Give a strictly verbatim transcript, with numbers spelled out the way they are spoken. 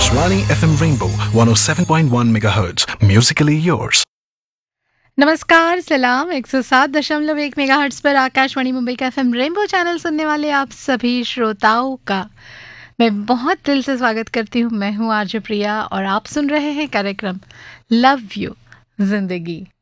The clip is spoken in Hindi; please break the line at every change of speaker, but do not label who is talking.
Akashvani F M Rainbow one oh seven point one megahertz. Musically yours.
नमस्कार, सलाम। एक सौ सात दशमलव एक मेगाहर्ट्ज़ पर आकाशवाणी मुंबई का एफएम रेनबो चैनल सुनने वाले आप सभी श्रोताओं का मैं बहुत दिल से स्वागत करती हूँ। मैं हूँ आरजे प्रिया और आप सुन रहे हैं कार्यक्रम लव यू जिंदगी।